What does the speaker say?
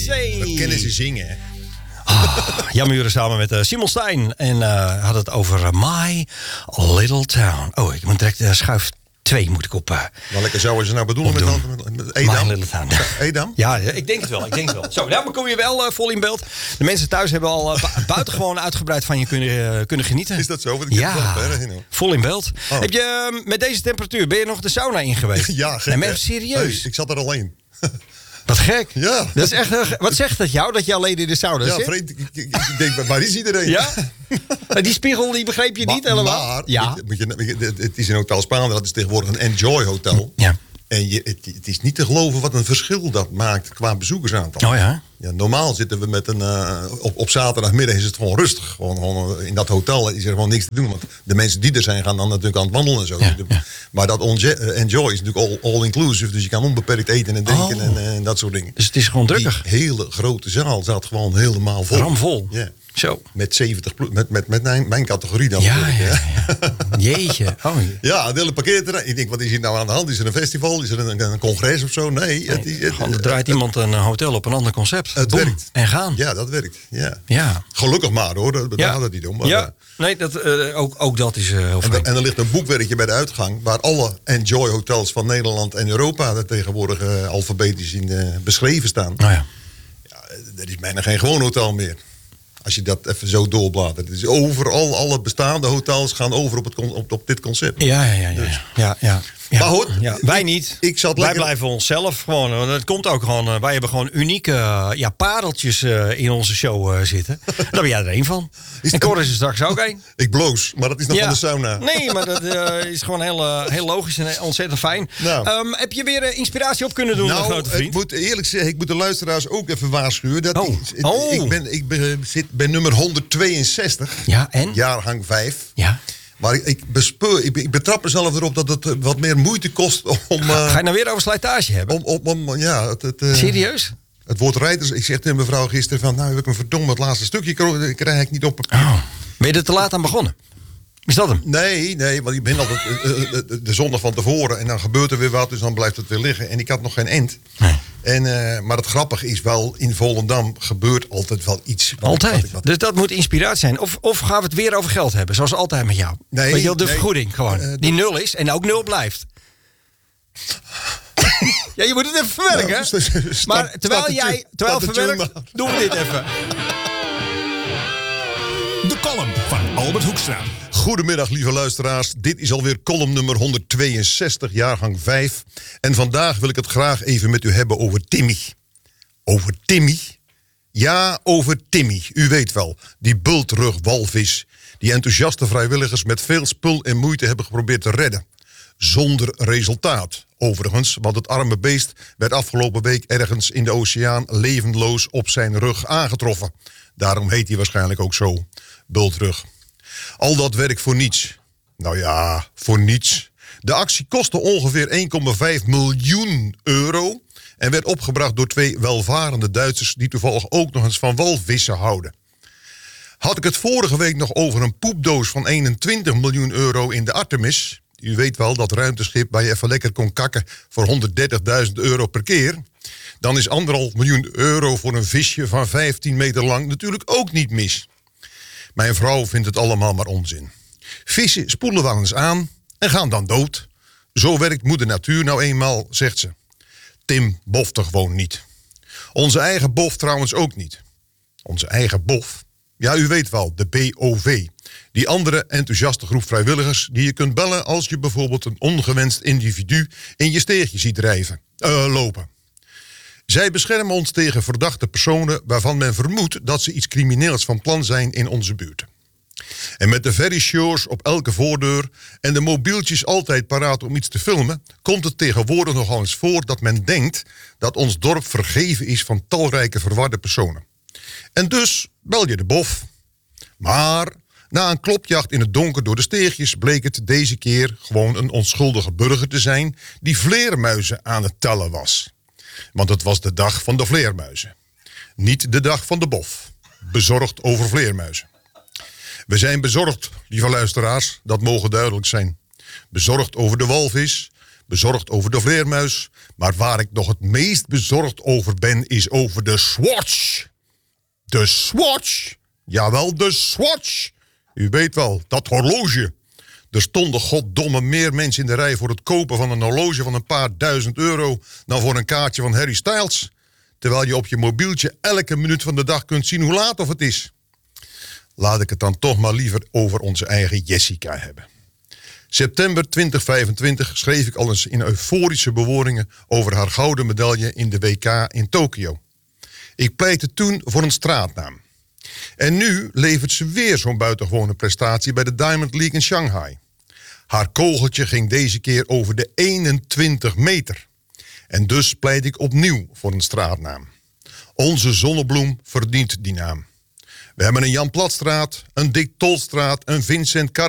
Beyoncé. Dat kennen ze zingen, hè? Jan Muren samen met Simon Stein. En had het over My Little Town. Oh, ik moet direct schuif 2 moet ik op. Maar lekker zouden ze nou bedoelen met Edam? My Little Town. Edam? Ja, ik denk het wel. Zo, nou, maar kom je wel vol in beeld. De mensen thuis hebben al buitengewoon uitgebreid van je kunnen genieten. Is dat zo? Want vol in beeld. Oh. Heb je met deze temperatuur, ben je nog de sauna in geweest? Ja, gek. Nee, maar serieus. Hey, ik zat er alleen. Wat gek. Ja. Dat is echt, wat zegt dat jou, dat je alleen in de sauna zit? Ja, vreemd. Ik denk, waar is iedereen? Ja? Die spiegel, die begreep je niet helemaal? Maar, ja. Het is in Hotel Spaan, dat is tegenwoordig een Enjoy Hotel. Ja. En het is niet te geloven wat een verschil dat maakt qua bezoekersaantal. Oh ja? Ja, normaal zitten we met op zaterdagmiddag is het gewoon rustig. Gewoon in dat hotel is er gewoon niks te doen. Want de mensen die er zijn gaan dan natuurlijk aan het wandelen en zo. Ja, ja. Maar dat Enjoy is natuurlijk all inclusive. Dus je kan onbeperkt eten en drinken en dat soort dingen. Dus het is gewoon drukker. Die hele grote zaal zat gewoon helemaal vol. Ramvol. Ja. Zo. Met 70 met mijn categorie dan. Ja. Jeetje. Oh, ja, de hele parkeerterrein. Ik denk, wat is hier nou aan de hand? Is er een festival? Is er een congres of zo? Nee. Er draait iemand een hotel op een ander concept. Het werkt. En gaan. Ja, dat werkt. Ja. Gelukkig maar hoor. Daar gaat het niet om. Maar, ja. Nee, ook dat is heel vreemd. En er ligt een boekwerkje bij de uitgang waar alle Enjoy hotels van Nederland en Europa er tegenwoordig alfabetisch in beschreven staan. Oh ja. Er is bijna geen gewoon hotel meer. Als je dat even zo doorbladert. Dus overal, alle bestaande hotels gaan over op dit concept. Ja. Ja. Maar goed, wij niet. Wij blijven onszelf gewoon. Dat komt ook gewoon. Wij hebben gewoon unieke pareltjes in onze show zitten. Daar ben jij er één van. En Cor is er straks ook één. Ik bloos, maar dat is nog van de sauna. Nee, maar dat is gewoon heel logisch en ontzettend fijn. Nou. Heb je weer inspiratie op kunnen doen, grote vriend? Ik moet eerlijk zeggen, ik moet de luisteraars ook even waarschuwen. Dat ik zit bij nummer 162. Ja, en? Jaargang 5. Ja. Maar ik betrap mezelf erop dat het wat meer moeite kost om... Ga je nou weer over slijtage hebben? Serieus? Het woord rijders. Ik zeg tegen mevrouw gisteren van... Nou, heb ik een verdomme het laatste stukje krijg ik niet op papier. Oh. Ben je er te laat aan begonnen? Is dat hem? Nee, want ik ben altijd de zondag van tevoren... en dan gebeurt er weer wat, dus dan blijft het weer liggen. En ik had nog geen end. Nee. Maar het grappige is wel, in Volendam gebeurt altijd wel iets. Altijd? Dus dat moet inspiratie zijn. Of gaan we het weer over geld hebben, zoals altijd met jou? Nee. Weet je, de vergoeding gewoon. Die 0 is en ook 0 blijft. Ja, je moet het even verwerken. Maar terwijl verwerkt, doen we dit even. De column van Albert Hoekstra. Goedemiddag, lieve luisteraars. Dit is alweer column nummer 162, jaargang 5. En vandaag wil ik het graag even met u hebben over Timmy. Over Timmy? Ja, over Timmy. U weet wel, die bultrugwalvis. Die enthousiaste vrijwilligers met veel spul en moeite hebben geprobeerd te redden. Zonder resultaat. Overigens, want het arme beest werd afgelopen week ergens in de oceaan levenloos op zijn rug aangetroffen. Daarom heet hij waarschijnlijk ook zo, bultrug. Al dat werk voor niets. Nou ja, voor niets. De actie kostte ongeveer 1,5 miljoen euro... en werd opgebracht door 2 welvarende Duitsers... die toevallig ook nog eens van walvissen houden. Had ik het vorige week nog over een poepdoos van 21 miljoen euro in de Artemis... u weet wel, dat ruimteschip waar je even lekker kon kakken... voor 130.000 euro per keer... dan is 1,5 miljoen euro voor een visje van 15 meter lang natuurlijk ook niet mis. Mijn vrouw vindt het allemaal maar onzin. Vissen spoelen wel eens aan en gaan dan dood. Zo werkt moeder natuur nou eenmaal, zegt ze. Tim boft er gewoon niet. Onze eigen bof trouwens ook niet. Onze eigen bof? Ja, u weet wel, de BOV. Die andere enthousiaste groep vrijwilligers die je kunt bellen... als je bijvoorbeeld een ongewenst individu in je steegje ziet lopen. Zij beschermen ons tegen verdachte personen waarvan men vermoedt dat ze iets crimineels van plan zijn in onze buurt. En met de veryshows op elke voordeur en de mobieltjes altijd paraat om iets te filmen, komt het tegenwoordig nogal eens voor dat men denkt dat ons dorp vergeven is van talrijke verwarde personen. En dus bel je de bof. Maar na een klopjacht in het donker door de steegjes bleek het deze keer gewoon een onschuldige burger te zijn die vleermuizen aan het tellen was. Want het was de dag van de vleermuizen. Niet de dag van de bof. Bezorgd over vleermuizen. We zijn bezorgd, lieve luisteraars, dat mogen duidelijk zijn. Bezorgd over de walvis, bezorgd over de vleermuis. Maar waar ik nog het meest bezorgd over ben, is over de Swatch. De Swatch. Jawel, de Swatch. U weet wel, dat horloge. Er stonden goddomme meer mensen in de rij voor het kopen van een horloge van een paar duizend euro dan voor een kaartje van Harry Styles. Terwijl je op je mobieltje elke minuut van de dag kunt zien hoe laat of het is. Laat ik het dan toch maar liever over onze eigen Jessica hebben. September 2025 schreef ik al eens in euforische bewoordingen over haar gouden medaille in de WK in Tokio. Ik pleitte toen voor een straatnaam. En nu levert ze weer zo'n buitengewone prestatie bij de Diamond League in Shanghai. Haar kogeltje ging deze keer over de 21 meter. En dus pleit ik opnieuw voor een straatnaam. Onze Zonnebloem verdient die naam. We hebben een Jan Platstraat, een Dick Tolstraat, een Vincent